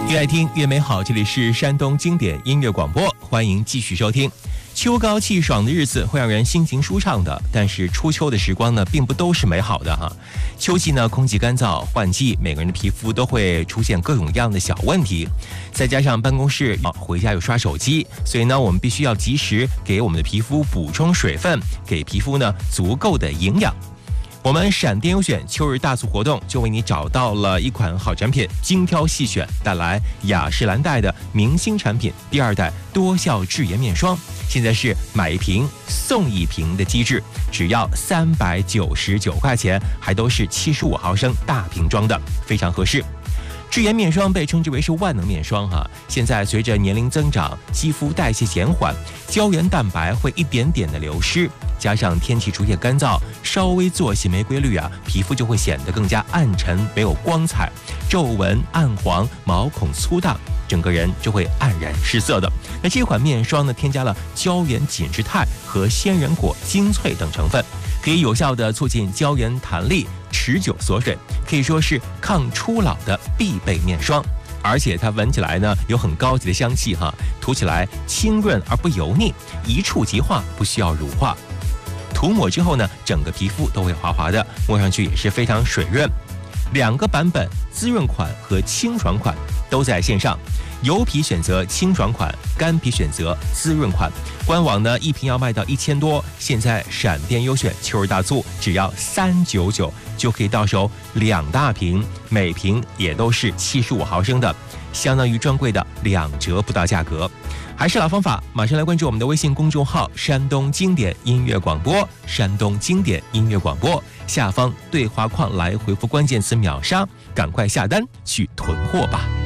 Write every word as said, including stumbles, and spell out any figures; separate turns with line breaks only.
越爱听越美好，这里是山东经典音乐广播，欢迎继续收听。秋高气爽的日子会让人心情舒畅的，但是初秋的时光呢，并不都是美好的哈。秋季呢，空气干燥，换季，每个人的皮肤都会出现各种各样的小问题。再加上办公室回家又刷手机，所以呢，我们必须要及时给我们的皮肤补充水分，给皮肤呢足够的营养。我们闪电优选秋日大促活动就为你找到了一款好产品，精挑细选带来雅诗兰黛的明星产品第二代多效智颜面霜，现在是买一瓶送一瓶的机制，只要三百九十九块钱，还都是七十五毫升大瓶装的，非常合适。智颜面霜被称之为是万能面霜哈，现在随着年龄增长，肌肤代谢减缓，胶原蛋白会一点点的流失，加上天气逐渐干燥，稍微作息没规律啊，皮肤就会显得更加暗沉，没有光彩，皱纹暗黄，毛孔粗大，整个人就会黯然失色的。那这款面霜呢，添加了胶原紧致肽和仙人果精粹等成分，可以有效的促进胶原弹力，持久锁水，可以说是抗初老的必备面霜。而且它闻起来呢有很高级的香气哈，涂起来清润而不油腻，一触即化，不需要乳化。涂抹之后呢，整个皮肤都会滑滑的，摸上去也是非常水润。两个版本，滋润款和清爽款都在线上，油皮选择清爽款，干皮选择滋润款。官网呢一瓶要卖到一千多，现在闪电优选秋日大促，只要三百九十九就可以到手两大瓶，每瓶也都是七十五毫升的，相当于专柜的两折不到价格。还是老方法，马上来关注我们的微信公众号山东经典音乐广播，山东经典音乐广播，下方对话框来回复关键词秒杀，赶快下单去囤货吧。